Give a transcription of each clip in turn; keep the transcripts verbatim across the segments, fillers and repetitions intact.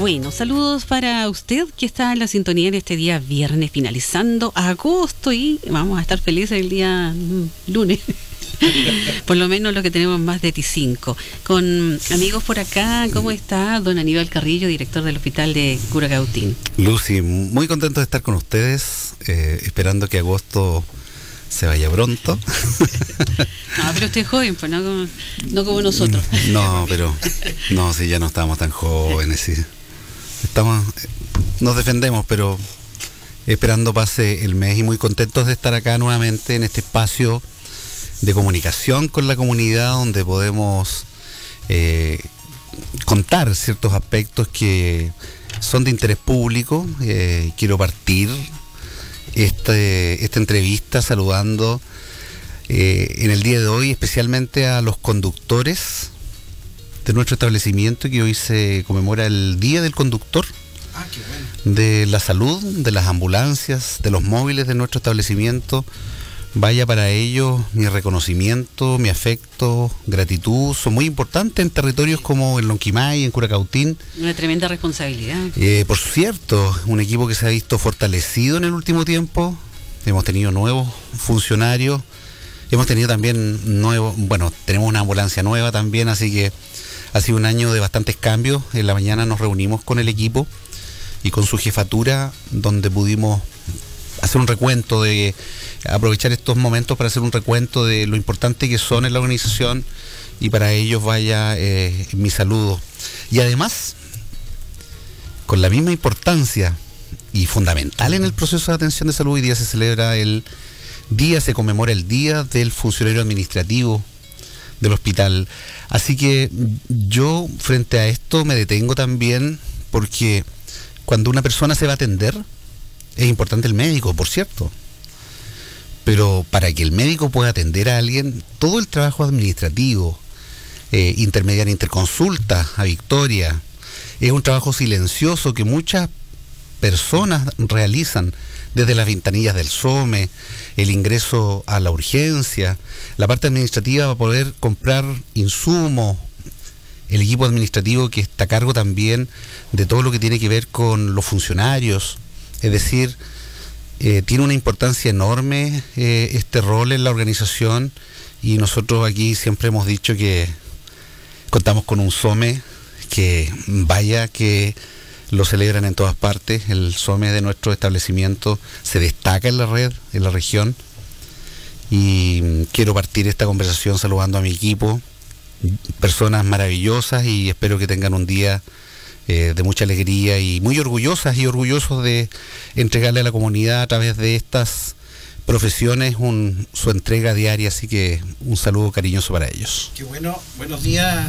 Bueno, saludos para usted que está en la sintonía en este día viernes, finalizando agosto, y vamos a estar felices el día mm, lunes. Por lo menos lo que tenemos más de veinticinco. Con amigos por acá, ¿cómo está don Aníbal Carrillo, director del Hospital de Curacautín? Lucy, muy contento de estar con ustedes, eh, esperando que agosto se vaya pronto. No, pero usted es joven, pues no como, no como nosotros. No, pero no, sí, ya no estamos tan jóvenes, sí. Estamos, nos defendemos, pero esperando pase el mes y muy contentos de estar acá nuevamente en este espacio de comunicación con la comunidad, donde podemos eh, contar ciertos aspectos que son de interés público. Eh, quiero partir este, esta entrevista saludando eh, en el día de hoy especialmente a los conductores de nuestro establecimiento, que hoy se conmemora el Día del Conductor. Ah, qué bueno. De la salud, de las ambulancias, de los móviles de nuestro establecimiento. Vaya para ellos mi reconocimiento, mi afecto, gratitud. Son muy importantes en territorios como en Lonquimay, en Curacautín. Una tremenda responsabilidad. Eh, por cierto, un equipo que se ha visto fortalecido en el último tiempo. Hemos tenido nuevos funcionarios. Hemos tenido también nuevos, bueno, tenemos una ambulancia nueva también, así que ha sido un año de bastantes cambios. En la mañana nos reunimos con el equipo y con su jefatura, donde pudimos hacer un recuento de aprovechar estos momentos para hacer un recuento de lo importante que son en la organización, y para ellos vaya eh, mi saludo. Y además, con la misma importancia y fundamental en el proceso de atención de salud, hoy día se celebra el día, se conmemora el Día del Funcionario Administrativo del hospital. Así que yo frente a esto me detengo también, porque cuando una persona se va a atender, es importante el médico, por cierto. Pero para que el médico pueda atender a alguien, todo el trabajo administrativo, eh, intermediar interconsulta a Victoria, es un trabajo silencioso que muchas personas realizan, desde las ventanillas del SOME, el ingreso a la urgencia, la parte administrativa para poder comprar insumos, el equipo administrativo que está a cargo también de todo lo que tiene que ver con los funcionarios. Es decir, eh, tiene una importancia enorme eh, este rol en la organización, y nosotros aquí siempre hemos dicho que contamos con un SOME que vaya que lo celebran en todas partes. El SOME de nuestro establecimiento se destaca en la red, en la región, y quiero partir esta conversación saludando a mi equipo, personas maravillosas, y espero que tengan un día Eh, de mucha alegría, y muy orgullosas y orgullosos de entregarle a la comunidad a través de estas profesiones un, su entrega diaria. Así que un saludo cariñoso para ellos. Qué bueno, buenos días,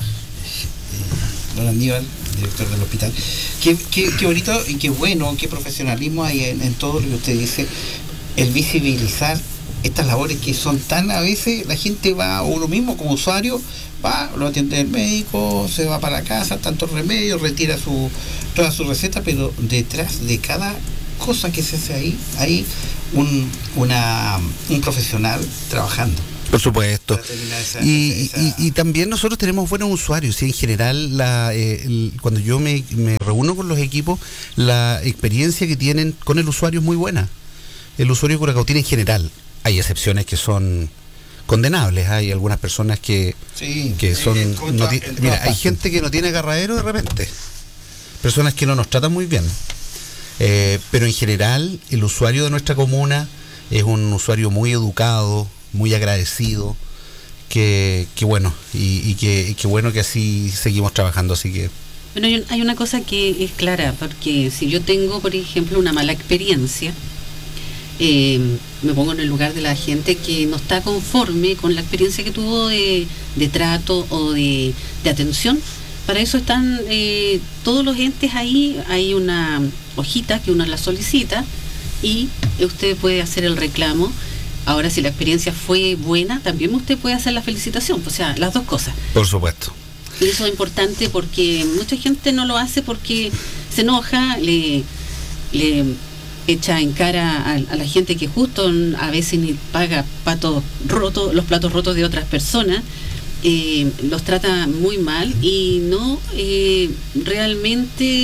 eh, don Aníbal, director del hospital. Qué, qué, qué bonito y qué bueno, qué profesionalismo hay en, en todo lo que usted dice, el visibilizar estas labores que son tan, a veces la gente va, o uno mismo como usuario, va, lo atiende el médico, se va para casa, tantos remedios, retira su toda su receta, pero detrás de cada cosa que se hace ahí, hay un, una, un profesional trabajando. Por supuesto. Esa, y, esa... y, y también nosotros tenemos buenos usuarios, y en general la, eh, el, cuando yo me, me reúno con los equipos, la experiencia que tienen con el usuario es muy buena. El usuario de Curacautín en general. Hay excepciones que son condenables, hay algunas personas que, sí, que son... en, en, no en, ti, en mira, hay gente que no tiene agarradero de repente, personas que no nos tratan muy bien, eh, pero en general el usuario de nuestra comuna es un usuario muy educado, muy agradecido, que, que bueno, y, y que, y que bueno que así seguimos trabajando. Así que bueno, hay, un, hay una cosa que es clara, porque si yo tengo, por ejemplo, una mala experiencia, Eh, me pongo en el lugar de la gente que no está conforme con la experiencia que tuvo de, de trato o de, de atención. Para eso están eh, todos los entes ahí. Hay una hojita que uno la solicita y usted puede hacer el reclamo. Ahora, si la experiencia fue buena, también usted puede hacer la felicitación, o sea, las dos cosas. Por supuesto. Y eso es importante, porque mucha gente no lo hace porque se enoja, le... le echa en cara a, a la gente que justo a veces ni paga patos rotos, los platos rotos de otras personas, eh, los trata muy mal y no eh, realmente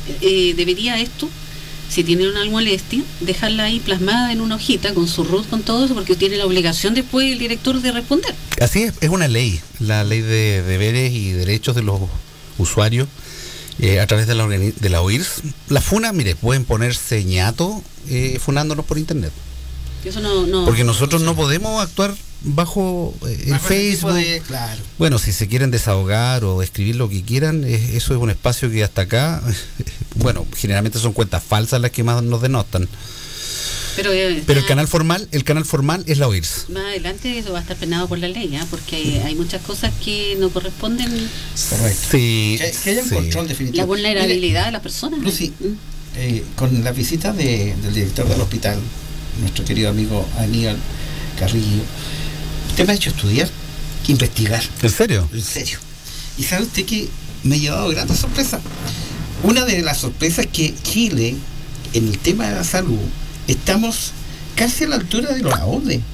eh, debería esto, si tiene una molestia, dejarla ahí plasmada en una hojita con su R U T, con todo eso, porque tiene la obligación después el director de responder. Así es, es una ley, la ley de deberes y derechos de los usuarios eh, a través de la, organi- de la O I R S. Las funas, mire, pueden ponerse ñato eh, funándonos por internet. Eso no, no, Porque nosotros no podemos actuar bajo eh, el Bajo ese tipo Facebook. de- claro. Bueno, si se quieren desahogar o escribir lo que quieran, eh, eso es un espacio que hasta acá, bueno, generalmente son cuentas falsas las que más nos denotan. Pero, eh, Pero el ah, canal formal, el canal formal es la O I R S. más adelante eso va a estar penado por la ley, ¿eh? Porque hay, hay muchas cosas que no corresponden. Correcto. Sí, Que, que haya un sí. control definitivo. La vulnerabilidad Mire, de las personas. Lucy, ¿Mm? eh, con la visita de, del director del hospital, nuestro querido amigo Aníbal Carrillo, usted me ha hecho estudiar, investigar, ¿En serio? en serio. Y sabe usted que me ha llevado grandes sorpresas. Una de las sorpresas es que Chile, en el tema de la salud, estamos casi a la altura de la O C D E.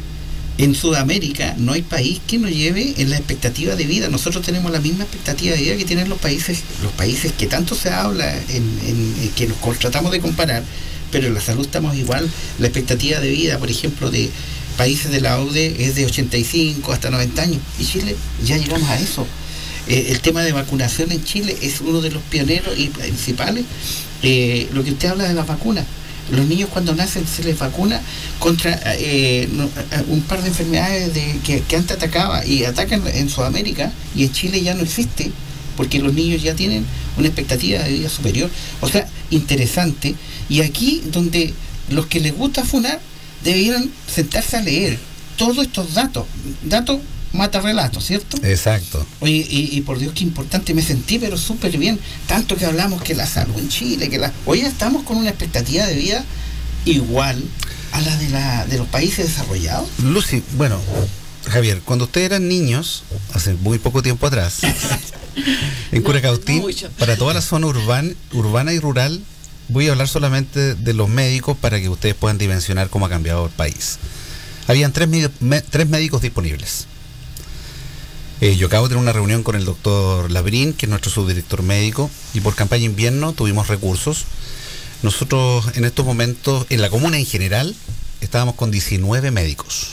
En Sudamérica no hay país que nos lleve en la expectativa de vida. Nosotros tenemos la misma expectativa de vida que tienen los países, los países que tanto se habla, en, en, en que nos tratamos de comparar, pero en la salud estamos igual. La expectativa de vida, por ejemplo, de países de la O C D E es de ochenta y cinco hasta noventa años, y Chile ya llegamos a eso. Eh, el tema de vacunación en Chile es uno de los pioneros y principales. Eh, lo que usted habla de las vacunas, los niños cuando nacen se les vacuna contra eh, no, un par de enfermedades de, que, que antes atacaba y atacan en Sudamérica, y en Chile ya no existe, porque los niños ya tienen una expectativa de vida superior. O sea, interesante. Y aquí donde los que les gusta funar debieran sentarse a leer todos estos datos. Datos mata relatos, ¿cierto? Exacto. Oye, y, y por Dios, qué importante, me sentí pero súper bien, tanto que hablamos que la salud en Chile, que la... Hoy estamos con una expectativa de vida igual a la de, la, de los países desarrollados. Lucy, bueno, Javier, cuando ustedes eran niños, hace muy poco tiempo atrás, en No, Curacautín, no mucho. para toda la zona urban, urbana y rural, voy a hablar solamente de los médicos para que ustedes puedan dimensionar cómo ha cambiado el país. Habían tres, me- tres médicos disponibles. Eh, yo acabo de tener una reunión con el doctor Labrín, que es nuestro subdirector médico, y por campaña invierno tuvimos recursos. Nosotros en estos momentos, en la comuna en general, estábamos con diecinueve médicos.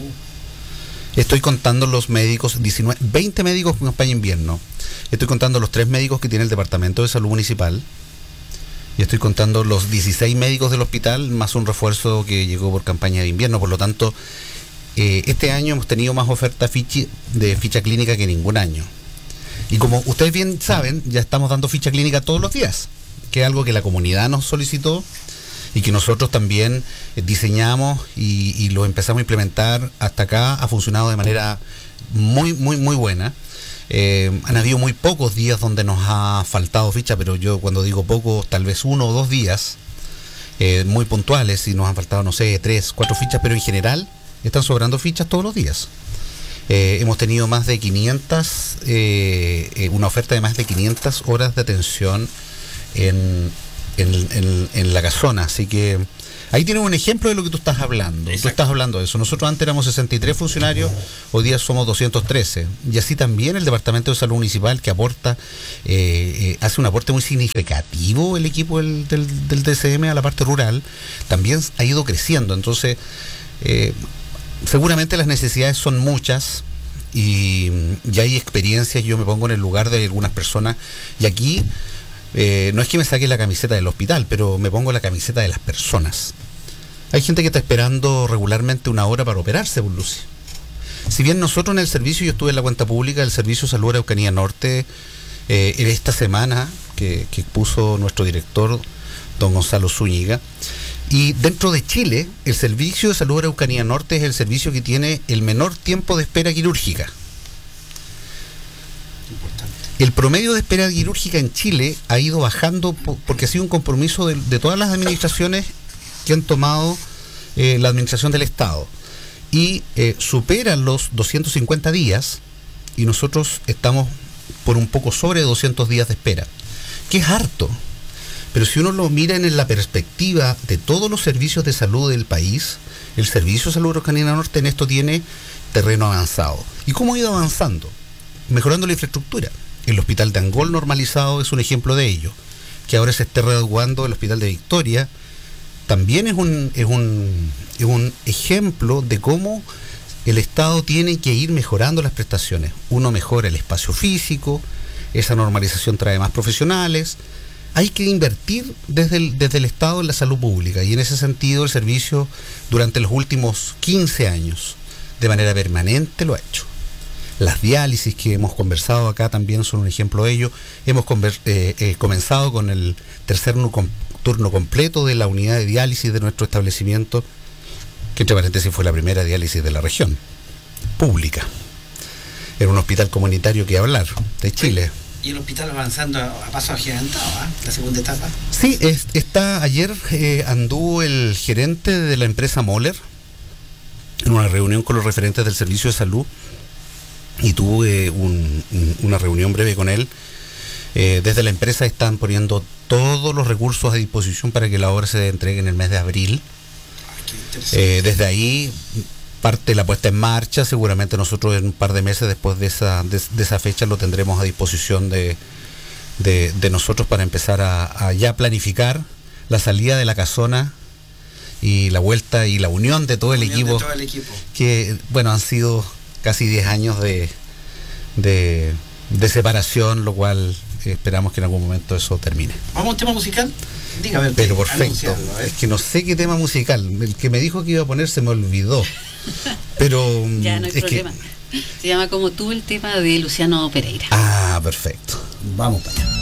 Estoy contando los médicos, diecinueve, veinte médicos con campaña invierno. Estoy contando los tres médicos que tiene el Departamento de Salud Municipal. Y estoy contando los dieciséis médicos del hospital, más un refuerzo que llegó por campaña de invierno. Por lo tanto, eh, este año hemos tenido más oferta fichi, de ficha clínica que ningún año. Y como ustedes bien saben, ya estamos dando ficha clínica todos los días, que es algo que la comunidad nos solicitó y que nosotros también eh, diseñamos y, y lo empezamos a implementar. Hasta acá ha funcionado de manera muy, muy, muy buena. Eh, han habido muy pocos días donde nos ha faltado ficha, pero yo cuando digo poco, tal vez uno o dos días eh, muy puntuales, y nos han faltado, no sé, tres, cuatro fichas, pero en general están sobrando fichas todos los días. Eh, hemos tenido más de quinientas, eh, eh, una oferta de más de quinientas horas de atención en, en, en, en la casona, así que ahí tienes un ejemplo de lo que tú estás hablando. Exacto. Tú estás hablando de eso. Nosotros antes éramos sesenta y tres funcionarios, hoy día somos doscientos trece. Y así también el Departamento de Salud Municipal, que aporta, eh, eh, hace un aporte muy significativo el equipo del, del, del D C M a la parte rural, también ha ido creciendo. Entonces, eh, seguramente las necesidades son muchas. Y, y hay experiencias, yo me pongo en el lugar de algunas personas, y aquí Eh, no es que me saque la camiseta del hospital, pero me pongo la camiseta de las personas. Hay gente que está esperando regularmente una hora para operarse, por Lucy. Si bien nosotros en el servicio, yo estuve en la cuenta pública del Servicio de Salud Araucanía Norte, eh, en esta semana que, que puso nuestro director, don Gonzalo Zúñiga, y dentro de Chile, el Servicio de Salud Araucanía Norte es el servicio que tiene el menor tiempo de espera quirúrgica. El promedio de espera quirúrgica en Chile ha ido bajando porque ha sido un compromiso de, de todas las administraciones que han tomado eh, la administración del Estado, y eh, superan los doscientos cincuenta días, y nosotros estamos por un poco sobre doscientos días de espera, que es harto, pero si uno lo mira en la perspectiva de todos los servicios de salud del país, el Servicio de Salud Araucanía Norte en esto tiene terreno avanzado. ¿Y cómo ha ido avanzando? Mejorando la infraestructura. El hospital de Angol normalizado es un ejemplo de ello. que ahora se esté readecuando el Hospital de Victoria, también es un, es un, es un ejemplo de cómo el Estado tiene que ir mejorando las prestaciones. Uno mejora el espacio físico, esa normalización trae más profesionales. Hay que invertir desde el, desde el Estado en la salud pública, y en ese sentido el servicio durante los últimos quince años de manera permanente lo ha hecho. Las diálisis que hemos conversado acá también son un ejemplo de ello. Hemos conver, eh, eh, comenzado con el tercer nu, com, turno completo de la unidad de diálisis de nuestro establecimiento, que entre paréntesis fue la primera diálisis de la región, pública. Era un hospital comunitario que hablar, de Chile. Y el hospital avanzando a, a paso agigantado, ¿eh? La segunda etapa. Sí, es, está ayer eh, anduvo el gerente de la empresa Moller en una reunión con los referentes del servicio de salud, y tuve un, un, una reunión breve con él. Eh, desde la empresa están poniendo todos los recursos a disposición para que la obra se entregue en el mes de abril. Eh, desde ahí parte la puesta en marcha. Seguramente nosotros en un par de meses después de esa, de, de esa fecha lo tendremos a disposición de, de, de nosotros para empezar a, a ya planificar la salida de la casona y la vuelta y la unión de todo, el equipo, de todo el equipo, que bueno, han sido casi diez años de, de, de separación, lo cual eh, esperamos que en algún momento eso termine. ¿Vamos a un tema musical? Dígame, pero perfecto, es que no sé qué tema musical, el que me dijo que iba a poner se me olvidó, pero ya no hay es problema. Que... se llama Como tú, el tema de Luciano Pereira. Ah, perfecto, vamos para allá.